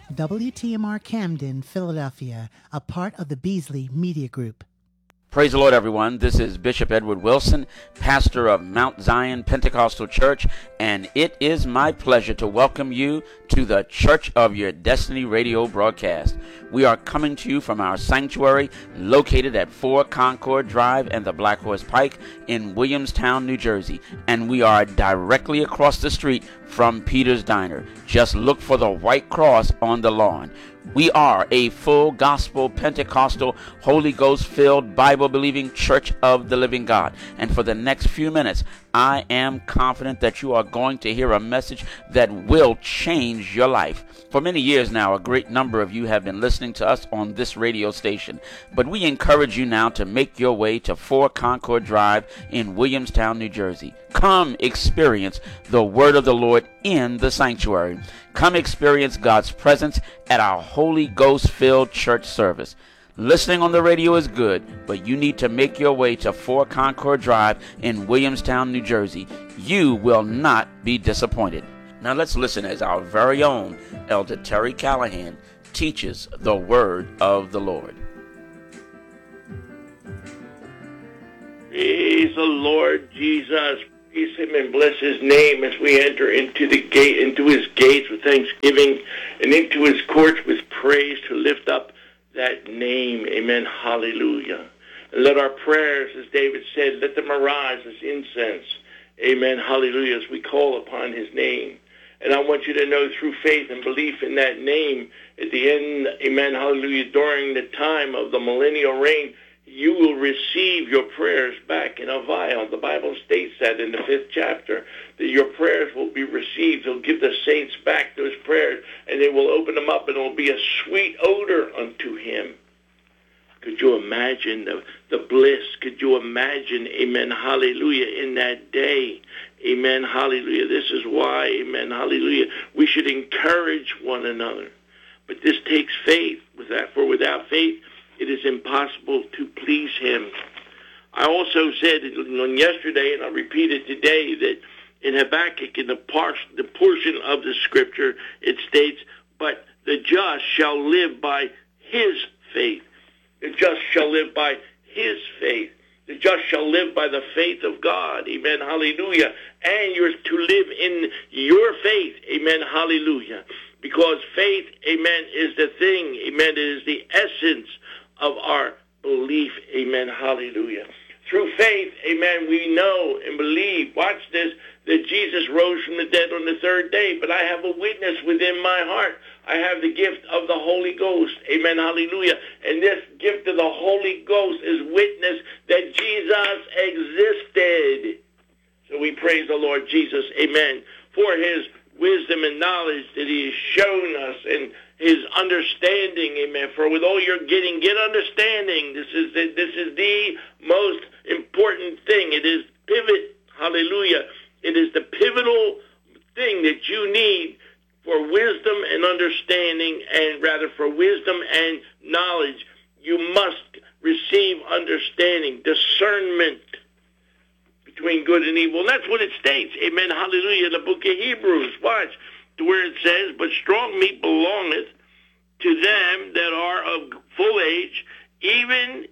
WTMR Camden, Philadelphia, a part of the Beasley Media Group. Praise the Lord, everyone. This is Bishop Edward Wilson, pastor of Mount Zion Pentecostal Church, and it is my pleasure to welcome you to the Church of Your Destiny radio broadcast. We are coming to you from our sanctuary located at 4 Concord Drive and the Black Horse Pike in Williamstown, New Jersey, and we are directly across the street from Peter's Diner. Just look for the white cross on the lawn. We are a full gospel, Pentecostal, Holy Ghost-filled, Bible-believing Church of the Living God. And for the next few minutes, I am confident that you are going to hear a message that will change your life. For many years now, a great number of you have been listening to us on this radio station. But we encourage you now to make your way to 4 Concord Drive in Williamstown, New Jersey. Come experience the word of the Lord in the sanctuary. Come experience God's presence at our Holy Ghost-filled church service. Listening on the radio is good, but you need to make your way to 4 Concord Drive in Williamstown, New Jersey. You will not be disappointed. Now let's listen as our very own Elder Terry Callahan teaches the word of the Lord. Praise the Lord Jesus. Praise him and bless his name as we enter into his gates with thanksgiving and into his courts with praise to lift up that name. Amen. Hallelujah. And let our prayers, as David said, let them arise as incense. Amen. Hallelujah. As we call upon his name. And I want you to know through faith and belief in that name at the end, amen, hallelujah, during the time of the millennial reign, you will receive your prayers back in a vial. The Bible states that in the 5th chapter, that your prayers will be received. He'll give the saints back those prayers, and they will open them up, and it will be a sweet odor unto him. Could you imagine the bliss? Could you imagine, amen, hallelujah, in that day? Amen, hallelujah. This is why, amen, hallelujah, we should encourage one another. But this takes faith. For without faith, it is impossible to please him. I also said on yesterday, and I'll repeat it today, that in Habakkuk, in the portion of the scripture, it states, but the just shall live by his faith. The just shall live by his faith. The just shall live by the faith of God. Amen. Hallelujah. And you're to live in your faith. Amen. Hallelujah. Because faith, amen, is the thing. Amen. It is the essence of our belief. Amen. Hallelujah. Through faith, amen, we know and believe, watch this, that Jesus rose from the dead on the 3rd day. But I have a witness within my heart. I have the gift of the Holy Ghost. Amen. Hallelujah. And this gift of the Holy Ghost is witness that Jesus existed. So we praise the Lord Jesus, amen, for his wisdom and knowledge that he has shown us and his understanding, amen. For with all you're getting, get understanding. This is the most important thing. It is pivot, hallelujah. It is the pivotal thing that you need for wisdom and understanding, and rather for wisdom and knowledge. You must receive understanding, discernment between good and evil. And that's what it states, amen, hallelujah, in the book of Hebrews. Watch, to where it says, but strong meat belongeth to them that are of full age, even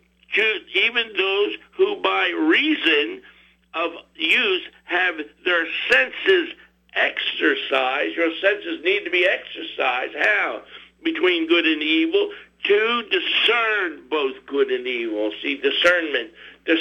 those who by reason of use have their senses exercised. Your senses need to be exercised. How? Between good and evil, to discern both good and evil. See, discernment.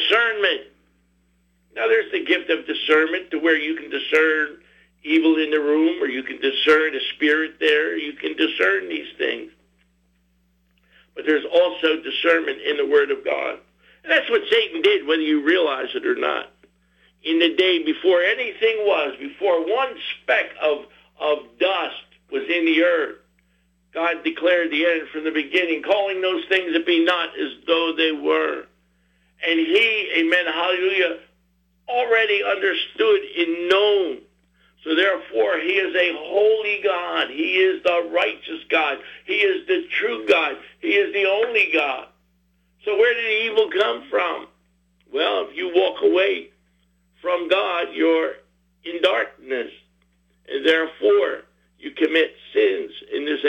Now, there's the gift of discernment to where you can discern evil in the room, or you can discern a spirit there. You can discern these things. But there's also discernment in the Word of God. And that's what Satan did, whether you realize it or not. In the day before anything was, before one speck of dust was in the earth, God declared the end from the beginning, calling those things that be not as though they were. And he, amen, hallelujah, already understood and known. So therefore, he is a holy God. He is the righteous God. He is the true God. He is the only God. So where did the evil come from? Well, if you walk away from God, you're in darkness. And therefore, you commit sins. And there's a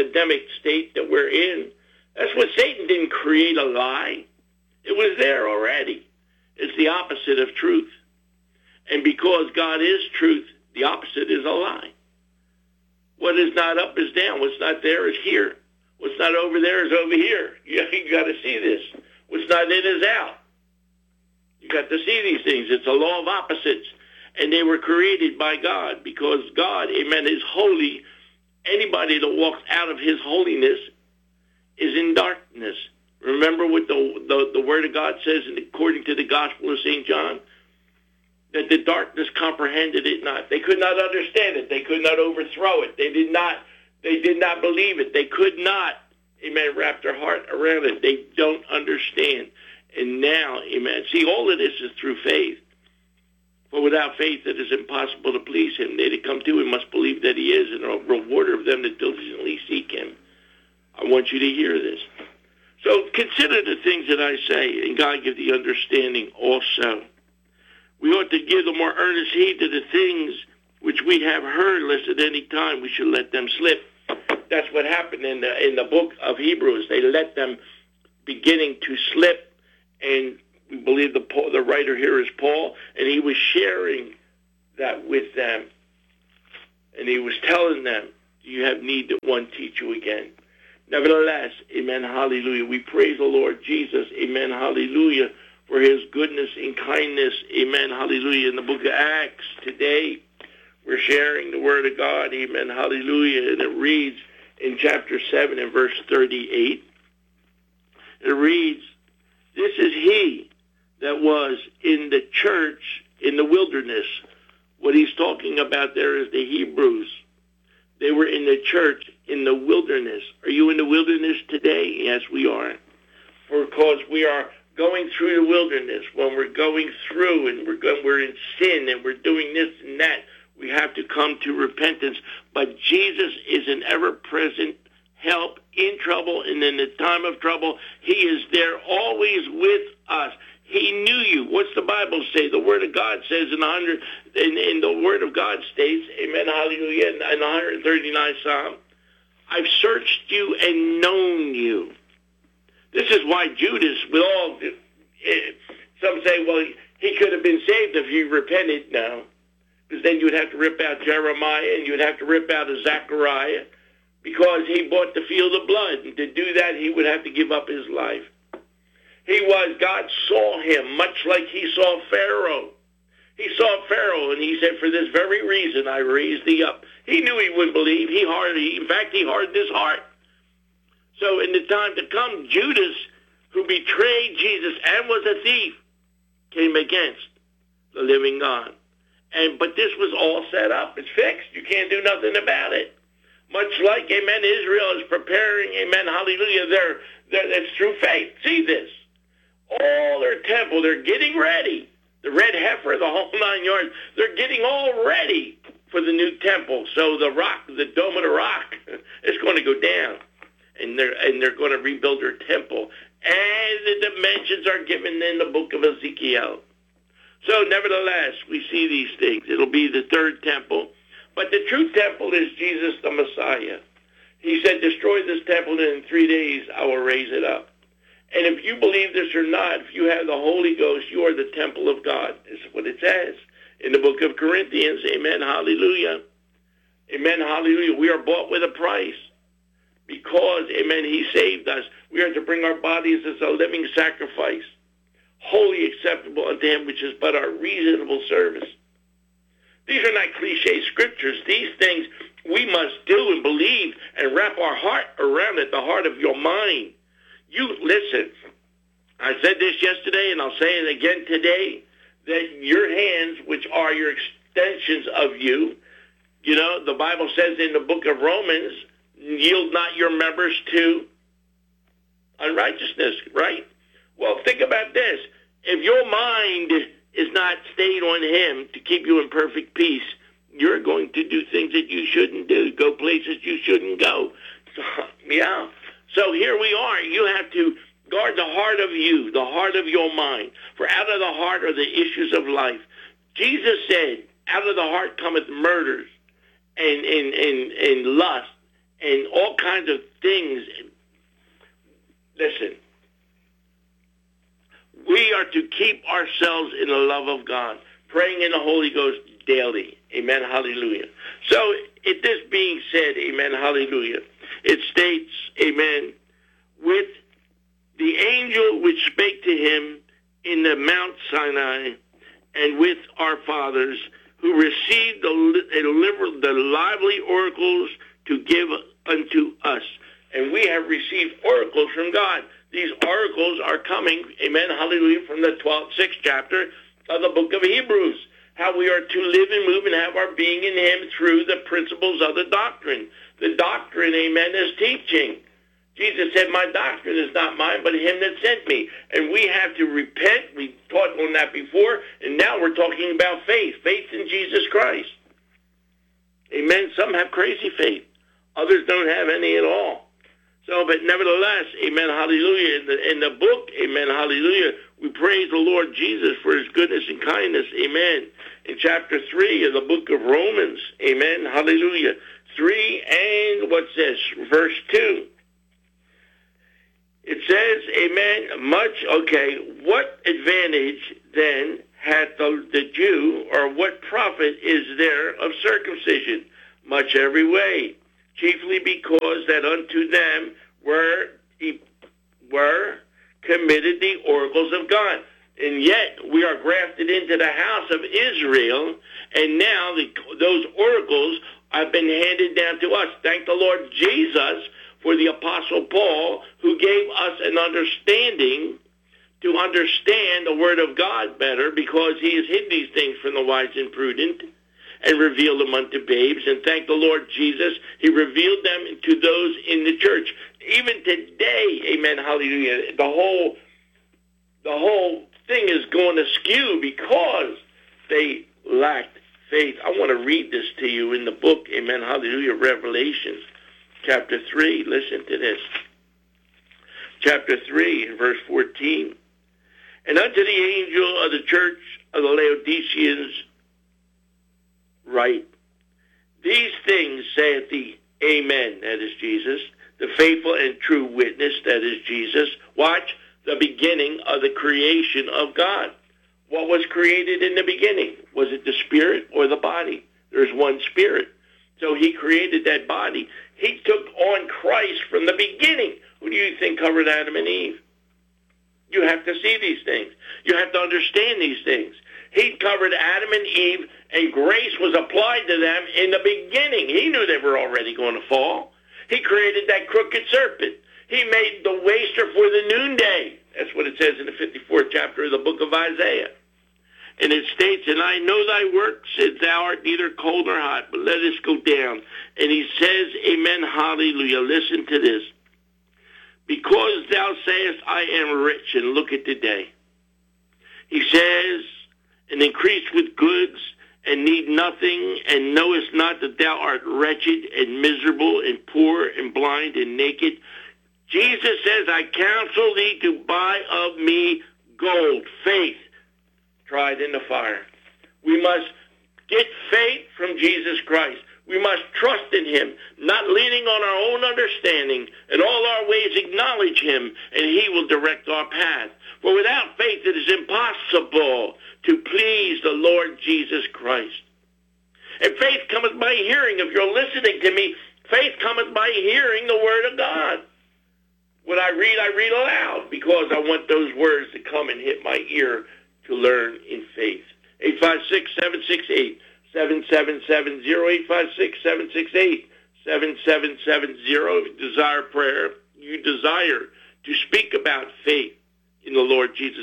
epidemic state that we're in. That's what Satan didn't create a lie. It was there already. It's the opposite of truth. And because God is truth, the opposite is a lie. What is not up is down. What's not there is here. What's not over there is over here. You got to see this. What's not in is out. You got to see these things. It's a law of opposites. And they were created by God because God, amen, is holy. Anybody that walks out of his holiness is in darkness. Remember what the Word of God says according to the Gospel of St. John? That the darkness comprehended it not. They could not understand it. They could not overthrow it. They did not believe it. They could not, amen, wrap their heart around it. They don't understand. And now, amen, see, all of this is through faith. For without faith it is impossible to please him. They that come to him must believe that he is, and a rewarder of them that diligently seek him. I want you to hear this. So consider the things that I say, and God give the understanding also. We ought to give the more earnest heed to the things which we have heard, lest at any time we should let them slip. That's what happened in the book of Hebrews. They let them beginning to slip, and we believe the writer here is Paul, and he was sharing that with them. And he was telling them, you have need that one teach you again. Nevertheless, amen, hallelujah, we praise the Lord Jesus, amen, hallelujah, for his goodness and kindness, amen, hallelujah. In the book of Acts today, we're sharing the word of God, amen, hallelujah, and it reads in chapter 7 and verse 38, it reads, this is he that was in the church in the wilderness. What he's talking about there is the Hebrews. They were in the church in the wilderness. Are you in the wilderness today? Yes, we are. Because we are going through the wilderness. When we're going through and we're in sin and we're doing this and that, we have to come to repentance. But Jesus is an ever-present help in trouble, and in the time of trouble, he is there always with us. He knew you. What's the Bible say? The Word of God says in the Word of God states, amen, hallelujah, in the 139th Psalm, I've searched you and known you. This is why Judas, some say, well, he could have been saved if he repented now, because then you would have to rip out Jeremiah and you would have to rip out Zechariah, because he bought the field of blood. And to do that, he would have to give up his life. God saw him much like he saw Pharaoh. He saw Pharaoh, and he said, for this very reason I raised thee up. He knew he wouldn't believe. In fact, he hardened his heart. So in the time to come, Judas, who betrayed Jesus and was a thief, came against the living God. But this was all set up. It's fixed. You can't do nothing about it. Much like, amen, Israel is preparing, amen, hallelujah, it's through faith. See this. All their temple, they're getting ready. The red heifer, the whole 9 yards, they're getting all ready for the new temple. So the Dome of the Rock, is going to go down. And they're going to rebuild their temple. And the dimensions are given in the book of Ezekiel. So nevertheless, we see these things. It'll be the third temple. But the true temple is Jesus the Messiah. He said, destroy this temple, and in 3 days I will raise it up. And if you believe this or not, if you have the Holy Ghost, you are the temple of God. This is what it says in the book of Corinthians. Amen, hallelujah. Amen, hallelujah. We are bought with a price because, amen, he saved us. We are to bring our bodies as a living sacrifice, wholly acceptable unto him, which is but our reasonable service. These are not cliche scriptures. These things we must do and believe and wrap our heart around it, the heart of your mind. You listen, I said this yesterday and I'll say it again today, that your hands, which are your extensions of you, the Bible says in the book of Romans, yield not your members to unrighteousness, right? Well, think about this. If your mind is not stayed on him to keep you in perfect peace, you're going to do things that you shouldn't do, go places you shouldn't go. Yeah. So here we are. You have to guard the heart of you, the heart of your mind. For out of the heart are the issues of life. Jesus said, out of the heart cometh murders and lust and all kinds of things. Listen, we are to keep ourselves in the love of God, praying in the Holy Ghost daily. Amen, hallelujah. So, this being said, amen, hallelujah, it states, amen, with the angel which spake to him in the Mount Sinai, and with our fathers, who received the lively oracles to give unto us. And we have received oracles from God. These oracles are coming, amen, hallelujah, from the 6th chapter of the book of Hebrews. How we are to live and move and have our being in him through the principles of the doctrine. The doctrine, amen, is teaching. Jesus said, my doctrine is not mine, but him that sent me. And we have to repent. We taught on that before, and now we're talking about faith. Faith in Jesus Christ. Amen. Some have crazy faith. Others don't have any at all. So, but nevertheless, amen, hallelujah. In the book, amen, hallelujah, we praise the Lord Jesus for his goodness and kindness, amen. In chapter 3 of the book of Romans, amen, hallelujah. 3 and what's this? Verse 2. It says, amen, what advantage then hath the Jew, or what profit is there of circumcision? Much every way, chiefly because that unto them were committed the oracles of God. And yet we are grafted into the house of Israel, and now those oracles have been handed down to us. Thank the Lord Jesus for the Apostle Paul, who gave us an understanding to understand the Word of God better, because he has hid these things from the wise and prudent and revealed them unto babes. And thank the Lord Jesus, he revealed them to those in the church. Even today, amen, hallelujah, the whole thing is going askew because they lacked faith. I want to read this to you in the book, amen, hallelujah, Revelation, chapter 3. Listen to this. Chapter 3, verse 14. And unto the angel of the church of the Laodiceans write, these things saith the Amen, that is Jesus, the faithful and true witness, that is Jesus. Watch, the beginning of the creation of God. What was created in the beginning? Was it the spirit or the body? There's one spirit. So he created that body. He took on Christ from the beginning. Who do you think covered Adam and Eve? You have to see these things. You have to understand these things. He covered Adam and Eve, and grace was applied to them in the beginning. He knew they were already going to fall. He created that crooked serpent. He made the waster for the noonday. That's what it says in the 54th chapter of the book of Isaiah. And it states, and I know thy works, that thou art neither cold nor hot, but let us go down. And he says, amen, hallelujah. Listen to this. Because thou sayest, I am rich, and look at today. He says, and increased with goods, and need nothing, and knowest not that thou art wretched, and miserable, and poor, and blind, and naked. Jesus says, I counsel thee to buy of me gold, faith, tried in the fire. We must get faith from Jesus Christ. We must trust in him, not leaning on our own understanding. In all our ways acknowledge him, and he will direct our path. For without faith it is impossible to please the Lord Jesus Christ. And faith cometh by hearing. If you're listening to me, faith cometh by hearing the word of God. When I read aloud, because I want those words to come and hit my ear to learn in faith. 856-768-7770, 856-768-7770. If you desire prayer, you desire to speak about faith in the Lord Jesus,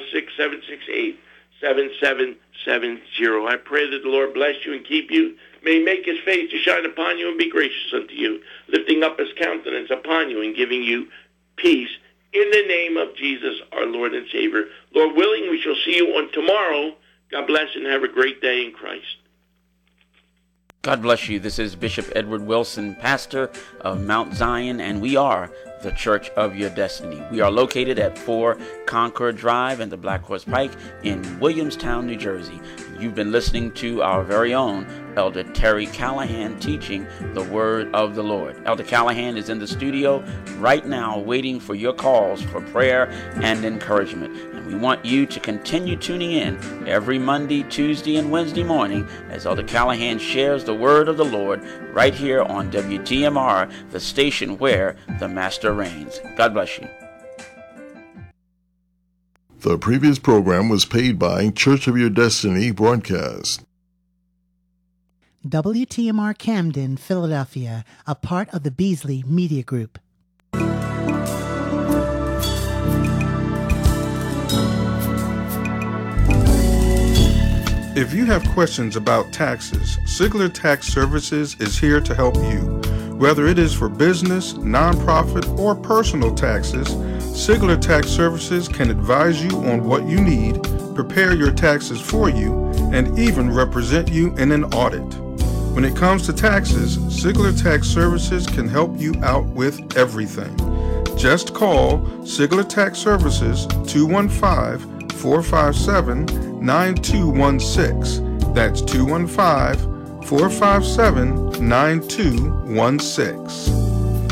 856-768-7770. I pray that the Lord bless you and keep you. May he make his face to shine upon you and be gracious unto you, lifting up his countenance upon you and giving you peace in the name of Jesus, our Lord and Savior. Lord willing, we shall see you on tomorrow. God bless and have a great day in Christ. God bless you. This is Bishop Edward Wilson, pastor of Mount Zion, and we are the Church of Your Destiny. We are located at 4 Concord Drive and the Black Horse Pike in Williamstown, New Jersey. You've been listening to our very own Elder Terry Callahan teaching the Word of the Lord. Elder Callahan is in the studio right now waiting for your calls for prayer and encouragement. And we want you to continue tuning in every Monday, Tuesday, and Wednesday morning as Elder Callahan shares the Word of the Lord right here on WTMR, the station where the Master reigns. God bless you. The previous program was paid by Church of Your Destiny broadcast. WTMR Camden, Philadelphia, a part of the Beasley Media Group. If you have questions about taxes, Sigler Tax Services is here to help you. Whether it is for business, nonprofit, or personal taxes, Sigler Tax Services can advise you on what you need, prepare your taxes for you, and even represent you in an audit. When it comes to taxes, Sigler Tax Services can help you out with everything. Just call Sigler Tax Services 215-457-9216. That's 215-457-9216.